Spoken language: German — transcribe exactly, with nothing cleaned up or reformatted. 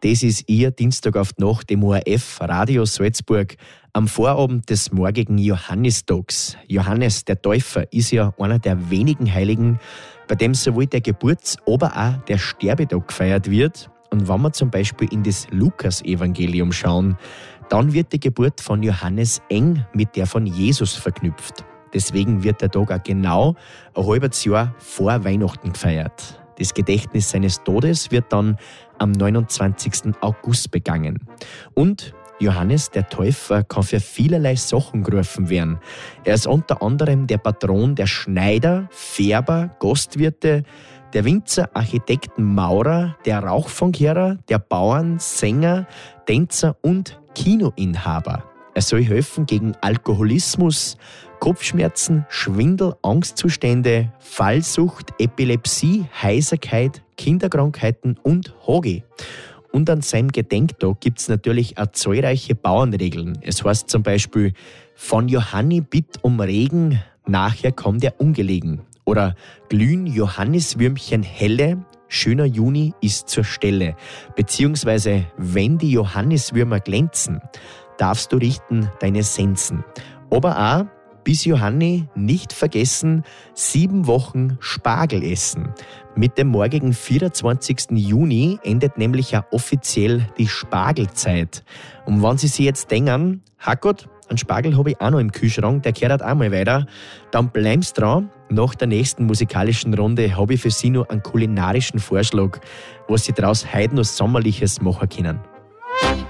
Das ist Ihr Dienstag auf die Nacht im O R F Radio Salzburg am Vorabend des morgigen Johannistags. Johannes der Täufer ist ja einer der wenigen Heiligen, bei dem sowohl der Geburts-, aber auch der Sterbetag gefeiert wird. Und wenn wir zum Beispiel in das Lukas-Evangelium schauen, dann wird die Geburt von Johannes eng mit der von Jesus verknüpft. Deswegen wird der Tag auch genau ein halbes Jahr vor Weihnachten gefeiert. Das Gedächtnis seines Todes wird dann am neunundzwanzigsten August begangen. Und Johannes der Täufer kann für vielerlei Sachen gerufen werden. Er ist unter anderem der Patron der Schneider, Färber, Gastwirte, der Winzer, Architekten, Maurer, der Rauchfangkehrer, der Bauern, Sänger, Tänzer und Kinoinhaber. Er soll helfen gegen Alkoholismus, Kopfschmerzen, Schwindel, Angstzustände, Fallsucht, Epilepsie, Heiserkeit, Kinderkrankheiten und Hoge. Und an seinem Gedenktag gibt es natürlich auch zahlreiche Bauernregeln. Es heißt zum Beispiel, von Johanni bitt um Regen, nachher kommt er ungelegen. Oder glühen Johanniswürmchen helle, schöner Juni ist zur Stelle. Beziehungsweise, wenn die Johanniswürmer glänzen, darfst du richten deine Sensen. Aber auch, bis Johanni nicht vergessen, sieben Wochen Spargel essen. Mit dem morgigen vierundzwanzigsten Juni endet nämlich auch offiziell die Spargelzeit. Und wenn Sie sich jetzt denken, Hackott, einen Spargel habe ich auch noch im Kühlschrank, der gehört auch mal weiter, dann bleiben Sie dran. Nach der nächsten musikalischen Runde habe ich für Sie noch einen kulinarischen Vorschlag, was Sie daraus heute noch Sommerliches machen können.